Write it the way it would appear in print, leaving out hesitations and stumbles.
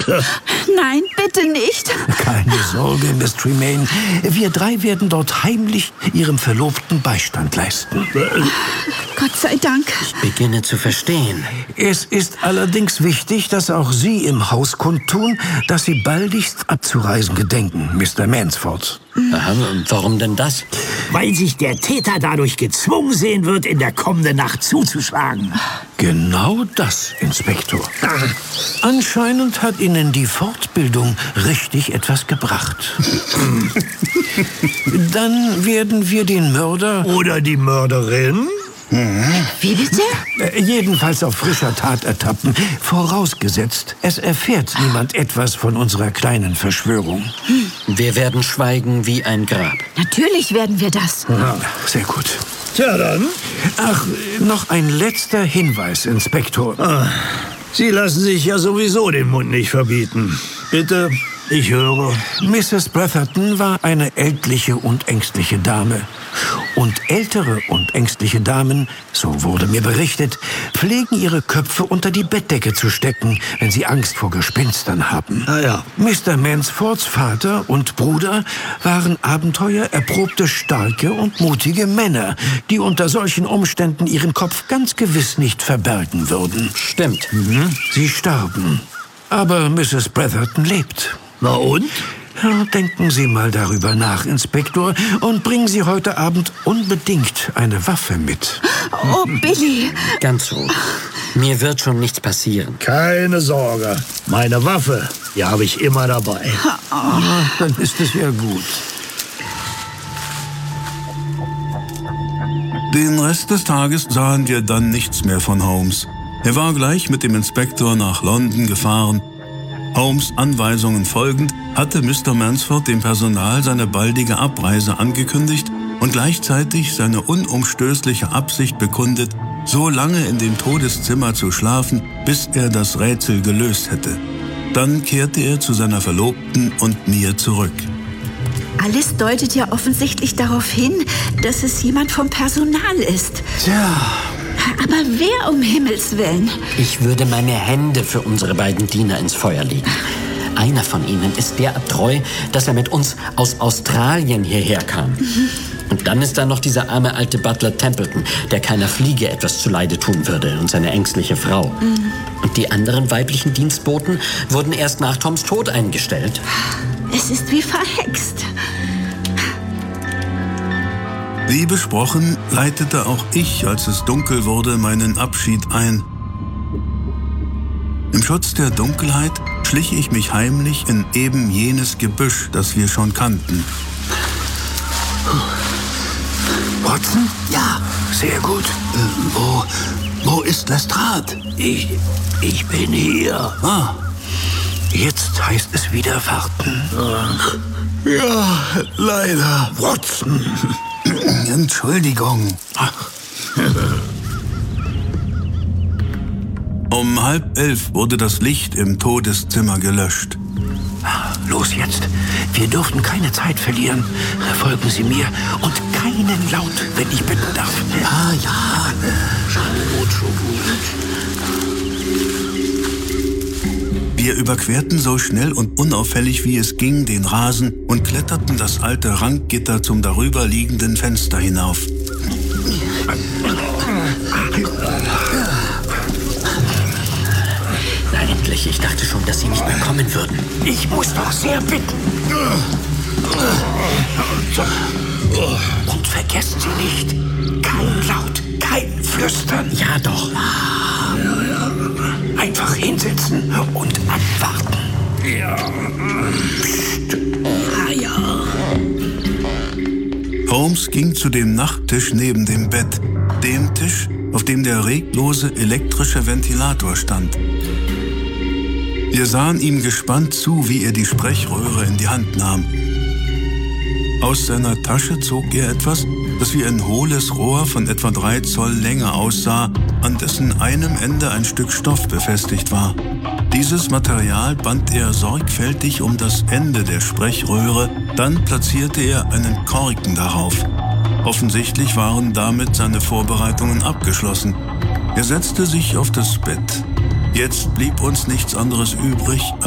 Nein, bitte nicht. Keine Sorge, Miss Tremaine. Wir drei werden dort heimlich Ihrem Verlobten Beistand leisten. Gott sei Dank. Ich beginne zu verstehen. Es ist allerdings wichtig, dass auch Sie im Haus kundtun, dass Sie baldigst abzureisen gedenken, Mr. Mansford. Aha, warum denn das? Weil sich der Täter dadurch gezwungen sehen wird, in der kommenden Nacht zuzuschlagen. Genau das, Inspektor. Anscheinend hat Ihnen die Fortbildung richtig etwas gebracht. Dann werden wir den Mörder... Oder die Mörderin? Wie bitte? Jedenfalls auf frischer Tat ertappen, vorausgesetzt, es erfährt niemand etwas von unserer kleinen Verschwörung. Wir werden schweigen wie ein Grab. Natürlich werden wir das. Ja, sehr gut. Tja, dann. Ach, noch ein letzter Hinweis, Inspektor. Sie lassen sich ja sowieso den Mund nicht verbieten. Bitte, ich höre. Mrs. Bretherton war eine ältliche und ängstliche Dame. Und ältere und ängstliche Damen, so wurde mir berichtet, pflegen ihre Köpfe unter die Bettdecke zu stecken, wenn sie Angst vor Gespenstern haben. Ah ja. Mr. Mansfords Vater und Bruder waren abenteuererprobte, starke und mutige Männer, die unter solchen Umständen ihren Kopf ganz gewiss nicht verbergen würden. Stimmt. Sie starben. Aber Mrs. Bretherton lebt. Na und? Ja, denken Sie mal darüber nach, Inspektor, und bringen Sie heute Abend unbedingt eine Waffe mit. Oh, Billy. Ganz ruhig. Mir wird schon nichts passieren. Keine Sorge. Meine Waffe, die habe ich immer dabei. Dann ist es ja gut. Den Rest des Tages sahen wir dann nichts mehr von Holmes. Er war gleich mit dem Inspektor nach London gefahren. Holmes' Anweisungen folgend hatte Mr. Mansford dem Personal seine baldige Abreise angekündigt und gleichzeitig seine unumstößliche Absicht bekundet, so lange in dem Todeszimmer zu schlafen, bis er das Rätsel gelöst hätte. Dann kehrte er zu seiner Verlobten und mir zurück. Alles deutet ja offensichtlich darauf hin, dass es jemand vom Personal ist. Tja, Aber wer um Himmels Willen? Ich würde meine Hände für unsere beiden Diener ins Feuer legen. Einer von ihnen ist derart treu, dass er mit uns aus Australien hierher kam. Und dann ist da noch dieser arme alte Butler Templeton, der keiner Fliege etwas zuleide tun würde, und seine ängstliche Frau. Und die anderen weiblichen Dienstboten wurden erst nach Toms Tod eingestellt. Es ist wie verhext. Wie besprochen, leitete auch ich, als es dunkel wurde, meinen Abschied ein. Im Schutz der Dunkelheit schlich ich mich heimlich in eben jenes Gebüsch, das wir schon kannten. Watson? Ja, sehr gut. Wo ist Lestrade? Ich bin hier. Jetzt heißt es wieder warten. Ja, leider. Watson! Entschuldigung. Um 10:30 wurde das Licht im Todeszimmer gelöscht. Los jetzt. Wir dürfen keine Zeit verlieren. Folgen Sie mir und keinen Laut, wenn ich bitten darf. Ja. Schon gut. Wir überquerten so schnell und unauffällig wie es ging den Rasen und kletterten das alte Ranggitter zum darüberliegenden Fenster hinauf. Na endlich, ich dachte schon, dass sie nicht mehr kommen würden. Ich muss doch sehr bitten. Und vergessen Sie nicht, kein Laut, kein Flüstern. Ja doch. Einfach hinsetzen und abwarten. Holmes ging zu dem Nachttisch neben dem Bett, dem Tisch, auf dem der reglose elektrische Ventilator stand. Wir sahen ihm gespannt zu, wie er die Sprechröhre in die Hand nahm. Aus seiner Tasche zog er etwas, das wie ein hohles Rohr von etwa 3 Zoll Länge aussah, an dessen einem Ende ein Stück Stoff befestigt war. Dieses Material band er sorgfältig um das Ende der Sprechröhre, dann platzierte er einen Korken darauf. Offensichtlich waren damit seine Vorbereitungen abgeschlossen. Er setzte sich auf das Bett. Jetzt blieb uns nichts anderes übrig,